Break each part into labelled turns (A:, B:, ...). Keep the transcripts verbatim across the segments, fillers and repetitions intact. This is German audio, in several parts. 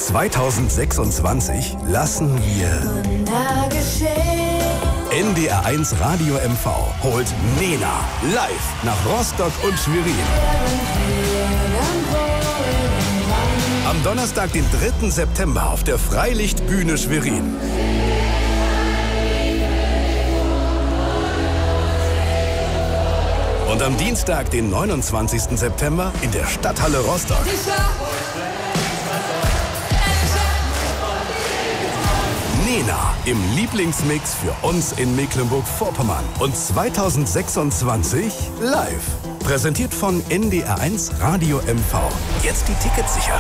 A: zweitausendsechsundzwanzig lassen wir N D R eins Radio M V holt Nena live nach Rostock und Schwerin. Am Donnerstag, den dritten September auf der Freilichtbühne Schwerin. Und am Dienstag, den neunundzwanzigsten September in der Stadthalle Rostock. Nena im Lieblingsmix für uns in Mecklenburg-Vorpommern und zweitausendsechsundzwanzig live. Präsentiert von N D R eins Radio M V. Jetzt die Tickets sichern.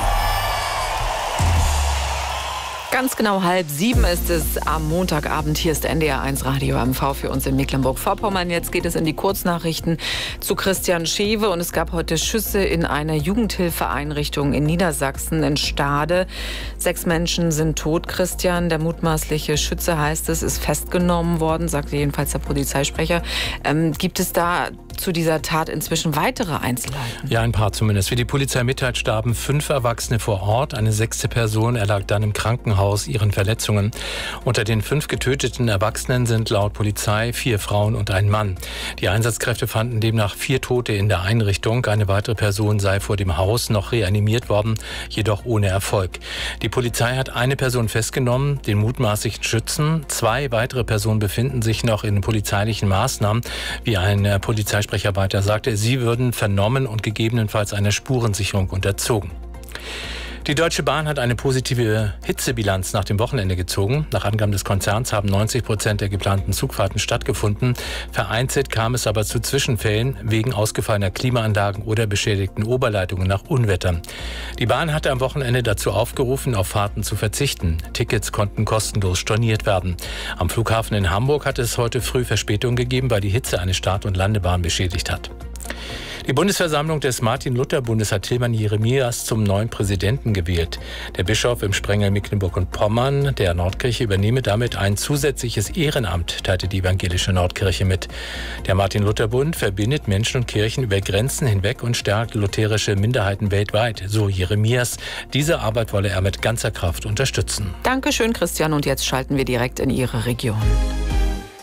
B: Ganz genau halb sieben ist es am Montagabend. Hier ist N D R eins Radio M V für uns in Mecklenburg-Vorpommern. Jetzt geht es in die Kurznachrichten zu Christian Schewe. Und es gab heute Schüsse in einer Jugendhilfeeinrichtung in Niedersachsen, in Stade. Sechs Menschen sind tot, Christian. Der mutmaßliche Schütze, heißt es, ist festgenommen worden, sagte jedenfalls der Polizeisprecher. Ähm, gibt es da zu dieser Tat inzwischen weitere Einzelheiten?
C: Ja, ein paar zumindest. Wie die Polizei mitteilt, starben fünf Erwachsene vor Ort. Eine sechste Person erlag dann im Krankenhaus ihren Verletzungen. Unter den fünf getöteten Erwachsenen sind laut Polizei vier Frauen und ein Mann. Die Einsatzkräfte fanden demnach vier Tote in der Einrichtung. Eine weitere Person sei vor dem Haus noch reanimiert worden, jedoch ohne Erfolg. Die Polizei hat eine Person festgenommen, den mutmaßlichen Schützen. Zwei weitere Personen befinden sich noch in polizeilichen Maßnahmen, wie ein Polizeisprecher Sprecher weiter sagte, sie würden vernommen und gegebenenfalls einer Spurensicherung unterzogen. Die Deutsche Bahn hat eine positive Hitzebilanz nach dem Wochenende gezogen. Nach Angaben des Konzerns haben neunzig Prozent der geplanten Zugfahrten stattgefunden. Vereinzelt kam es aber zu Zwischenfällen wegen ausgefallener Klimaanlagen oder beschädigten Oberleitungen nach Unwettern. Die Bahn hatte am Wochenende dazu aufgerufen, auf Fahrten zu verzichten. Tickets konnten kostenlos storniert werden. Am Flughafen in Hamburg hat es heute früh Verspätung gegeben, weil die Hitze eine Start- und Landebahn beschädigt hat. Die Bundesversammlung des Martin-Luther-Bundes hat Tilman Jeremias zum neuen Präsidenten gewählt. Der Bischof im Sprengel Mecklenburg und Pommern der Nordkirche übernehme damit ein zusätzliches Ehrenamt, teilte die evangelische Nordkirche mit. Der Martin-Luther-Bund verbindet Menschen und Kirchen über Grenzen hinweg und stärkt lutherische Minderheiten weltweit, so Jeremias. Diese Arbeit wolle er mit ganzer Kraft unterstützen.
B: Dankeschön, Christian. Und jetzt schalten wir direkt in Ihre Region.